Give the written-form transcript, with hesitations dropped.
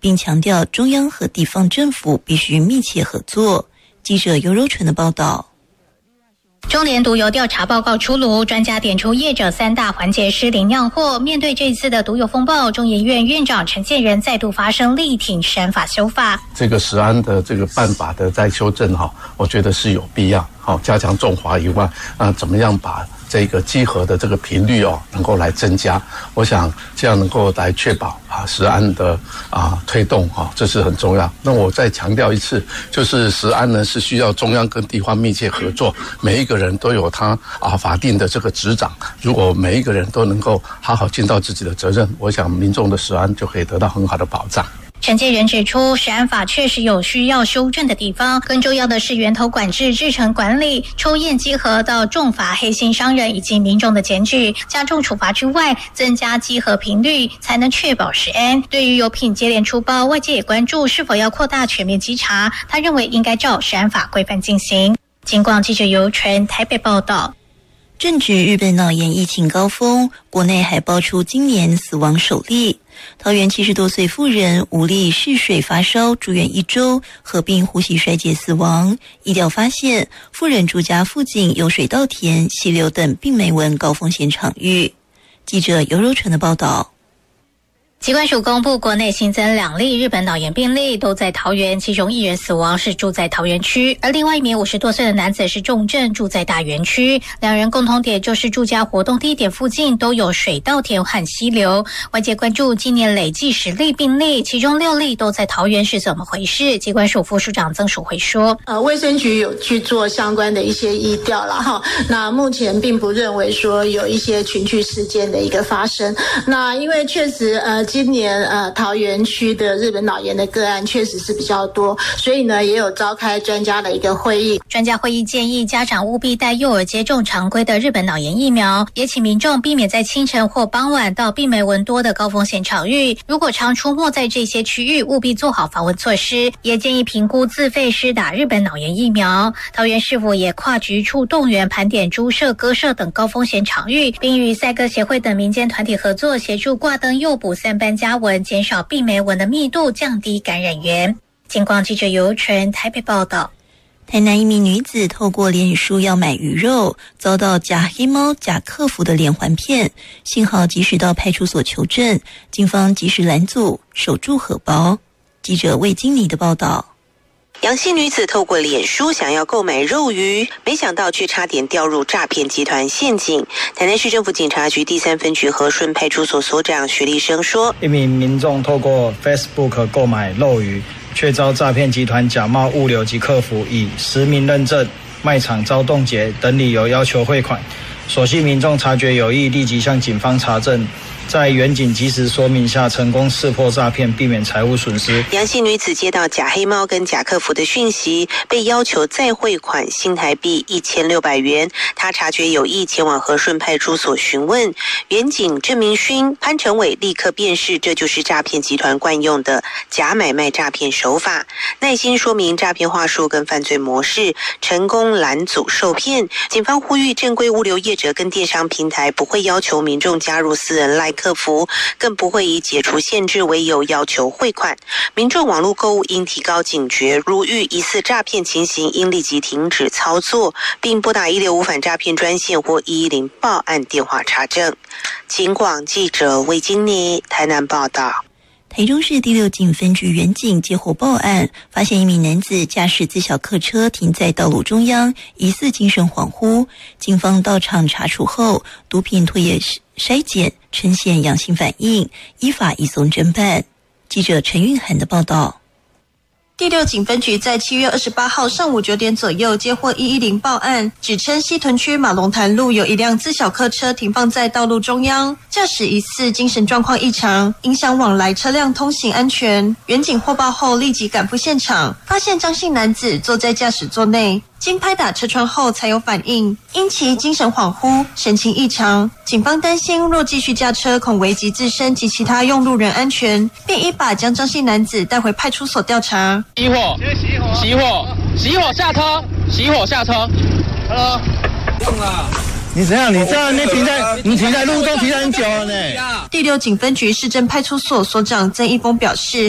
并强调中央和地方政府必须密切合作。记者尤柔纯的报道。 中联毒油调查报告出炉，专家点出业者3大环节失灵酿祸。面对这次的毒油风暴，中研院院长陈建仁再度发声力挺食安法修法。 这个食安的这个办法的再修正我觉得是有必要。加强重罚以外，怎么样把这个稽核的这个频率能够来增加？我想这样能够来确保食安的推动这是很重要。那我再强调一次，就是食安呢是需要中央跟地方密切合作，每一个人都有他法定的这个职掌。如果每一个人都能够好好尽到自己的责任，我想民众的食安就可以得到很好的保障。 陈建仁指出，食安法确实有需要修正的地方，更重要的是源头管制、制程管理、抽验稽核到重罚黑心商人以及民众的检举，加重处罚之外，增加稽核频率，才能确保食安。对于油品接连出包，外界也关注是否要扩大全面稽查，他认为应该照食安法规范进行。警广记者尤纯台北报道。 正值日本脑炎疫情高峰，国内还爆出今年死亡首例。桃园70多岁妇人无力嗜水发烧住院1周，合并呼吸衰竭死亡。医疗发现，妇人住家附近有水稻田、溪流等病媒蚊高风险场域。记者尤柔纯的报道。 疾管署公布，国内新增2例日本脑炎病例，都在桃园，其中1人死亡，是住在桃园区，而另外1名50多岁的男子是重症，住在大园区。2人共同点就是住家活动地点附近都有水稻田和溪流。外界关注今年累计10例病例，其中6例都在桃园，是怎么回事？疾管署副署长曾淑慧说： 卫生局有去做相关的一些疫调了哈，那目前并不认为说有一些群聚事件的一个发生。那因为确实今年桃园区的日本脑炎的个案确实是比较多，所以呢也有召开专家的一个会议。 专家会议建议家长务必带幼儿接种常规的日本脑炎疫苗，也请民众避免在清晨或傍晚到病媒蚊多的高风险场域。如果常出没在这些区域，务必做好防蚊措施。也建议评估自费施打日本脑炎疫苗。桃园市府也跨局处动员盘点猪舍、鸽舍等高风险场域，并与赛鸽协会等民间团体合作，协助挂灯诱捕3班家蚊，减少病媒蚊的密度，降低感染源。警广记者尤纯台北报道。 台南一名女子透过脸书要买鱼肉，遭到假黑猫假客服的连环骗，幸好及时到派出所求证，警方及时拦阻，守住荷包。记者魏经理的报道。 杨姓女子透过脸书想要购买肉鱼，没想到却差点掉入诈骗集团陷阱。台南市政府警察局第3分局和顺派出所所长徐立生说， 一名民众透过 Facebook 购买肉鱼，却遭诈骗集团假冒物流及客服，以实名认证、卖场遭冻结等理由要求汇款。所幸民众察觉有异，立即向警方查证，在员警及时说明下，成功识破诈骗，避免财务损失。 杨姓女子接到假黑猫跟假客服的讯息，被要求再汇款新台币1600元。她察觉有异，前往和顺派出所询问，员警郑明勋、潘成伟立刻辨识，这就是诈骗集团惯用的假买卖诈骗手法，耐心说明诈骗话术跟犯罪模式，成功拦阻受骗。警方呼吁正规物流业者跟电商平台不会要求民众加入私人赖客服，更不会以解除限制为由要求汇款。民众网络购物应提高警觉，如遇疑似诈骗情形，应立即停止操作，并拨打165反诈骗专线或110报案电话查证。警广记者魏金妮台南报道。 台中市第6警分局员警接获报案，发现一名男子驾驶自小客车停在道路中央，疑似精神恍惚。警方到场查处后，毒品唾液筛检呈现阳性反应，依法移送侦办。记者陈韵涵的报道。 第6警分局在7月28号上午9点左右接获110报案，指称西屯区马龙潭路有一辆自小客车停放在道路中央，驾驶疑似精神状况异常，影响往来车辆通行安全。员警获报后立即赶赴现场，发现张姓男子坐在驾驶座内，经拍打车窗后才有反应，因其精神恍惚、神情异常，警方担心若继续驾车恐危及自身及其他用路人安全，便依法将张姓男子带回派出所调查。 熄火！熄火！熄火下车！熄火下车 ！Hello， 动了。 你怎样？你在那边你停在路中停很久了呢。 第6警分局市政派出所所长曾一峰表示，